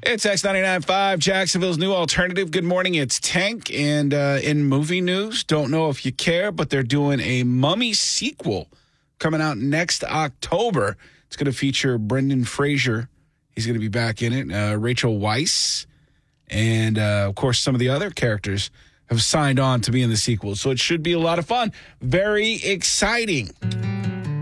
It's X99.5, Jacksonville's new alternative. Good morning, it's Tank. And in movie news, don't know if you care, but they're doing a Mummy sequel coming out next October. It's going to feature Brendan Fraser. He's going to be back in it. Rachel Weisz. And, of course, some of the other characters have signed on to be in the sequel. So it should be a lot of fun. Very exciting.